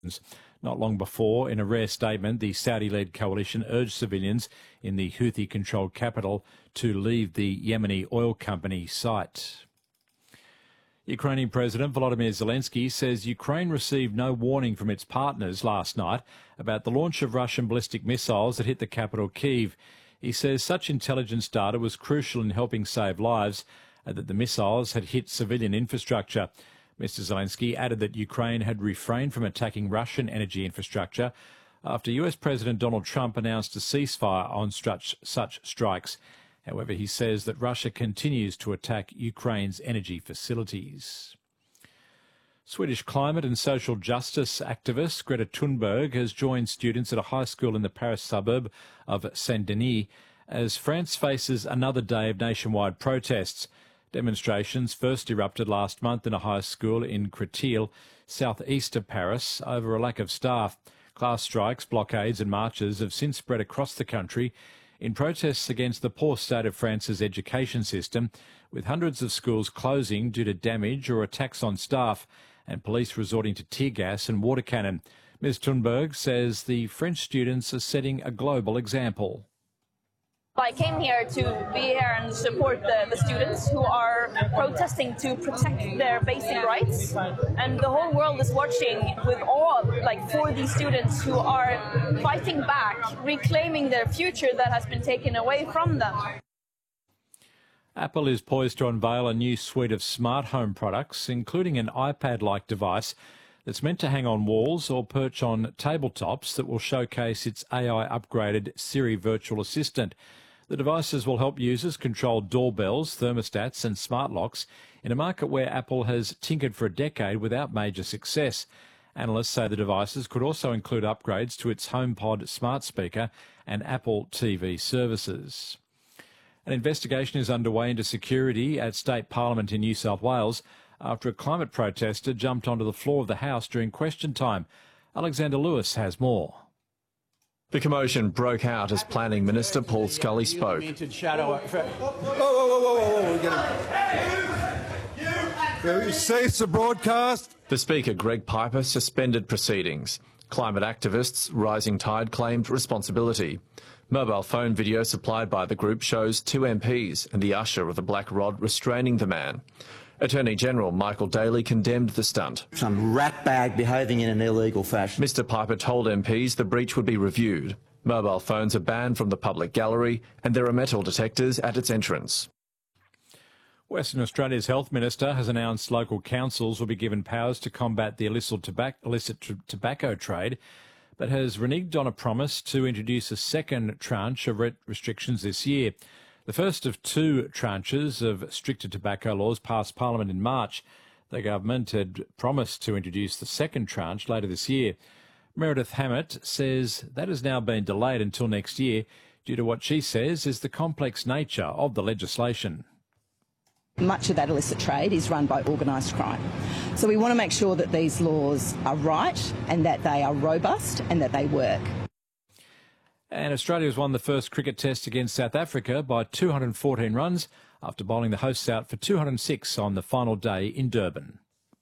Not long before, in a rare statement, the Saudi-led coalition urged civilians in the Houthi-controlled capital to leave the Yemeni oil company site. Ukrainian President Volodymyr Zelensky says Ukraine received no warning from its partners last night about the launch of Russian ballistic missiles that hit the capital Kyiv. He says such intelligence data was crucial in helping save lives and that the missiles had hit civilian infrastructure. Mr Zelensky added that Ukraine had refrained from attacking Russian energy infrastructure after US President Donald Trump announced a ceasefire on such strikes. However, he says that Russia continues to attack Ukraine's energy facilities. Swedish climate and social justice activist Greta Thunberg has joined students at a high school in the Paris suburb of Saint-Denis as France faces another day of nationwide protests. Demonstrations first erupted last month in a high school in Créteil, southeast of Paris, over a lack of staff. Class strikes, blockades and marches have since spread across the country in protests against the poor state of France's education system, with hundreds of schools closing due to damage or attacks on staff and police resorting to tear gas and water cannon. Ms Thunberg says the French students are setting a global example. I came here to be here and support the students who are protesting to protect their basic rights. And the whole world is watching with awe, for these students who are fighting back, reclaiming their future that has been taken away from them. Apple is poised to unveil a new suite of smart home products, including an iPad-like device that's meant to hang on walls or perch on tabletops that will showcase its AI-upgraded Siri virtual assistant. The devices will help users control doorbells, thermostats and smart locks in a market where Apple has tinkered for a decade without major success. Analysts say the devices could also include upgrades to its HomePod smart speaker and Apple TV services. An investigation is underway into security at State Parliament in New South Wales after a climate protester jumped onto the floor of the House during question time. Alexander Lewis has more. The commotion broke out as Planning Minister Paul Scully spoke. You cease the broadcast. The Speaker, Greg Piper, suspended proceedings. Climate activists Rising Tide claimed responsibility. Mobile phone video supplied by the group shows two MPs and the usher with a black rod restraining the man. Attorney General Michael Daly condemned the stunt. Some ratbag behaving in an illegal fashion. Mr Piper told MPs the breach would be reviewed. Mobile phones are banned from the public gallery and there are metal detectors at its entrance. Western Australia's Health Minister has announced local councils will be given powers to combat the illicit tobacco trade, but has reneged on a promise to introduce a second tranche of restrictions this year. The first of two tranches of stricter tobacco laws passed Parliament in March. The government had promised to introduce the second tranche later this year. Meredith Hammett says that has now been delayed until next year due to what she says is the complex nature of the legislation. Much of that illicit trade is run by organised crime. So we want to make sure that these laws are right and that they are robust and that they work. And Australia has won the first cricket test against South Africa by 214 runs after bowling the hosts out for 206 on the final day in Durban.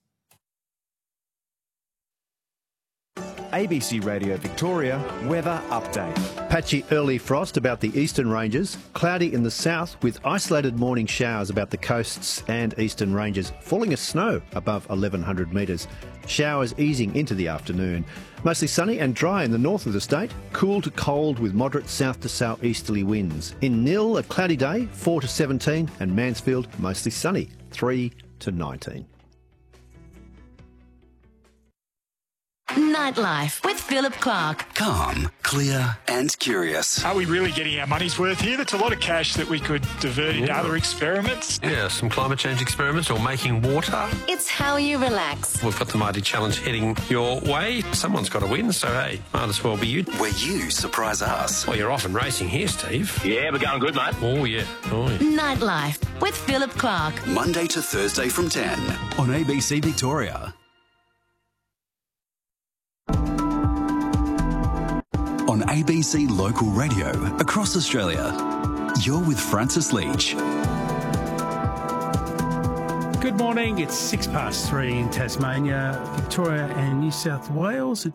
ABC Radio Victoria weather update. Patchy early frost about the eastern ranges, cloudy in the south with isolated morning showers about the coasts and eastern ranges, falling as snow above 1100 metres. Showers easing into the afternoon. Mostly sunny and dry in the north of the state, cool to cold with moderate south to southeasterly winds. In Nil, a cloudy day, 4 to 17, and Mansfield, mostly sunny, 3 to 19. Nightlife with Philip Clark. Calm, clear and curious. Are we really getting our money's worth here? That's a lot of cash that we could divert into other experiments. Yeah, some climate change experiments or making water. It's how you relax. We've got the Mighty Challenge heading your way. Someone's got to win, so hey, might as well be you. Where you surprise us. Well, you're off and racing here, Steve. Yeah, we're going good, mate. Oh, yeah. Nightlife with Philip Clark. Monday to Thursday from 10 on ABC Victoria. On ABC Local Radio across Australia. You're with Francis Leach. Good morning. It's 3:06 in Tasmania, Victoria and New South Wales. It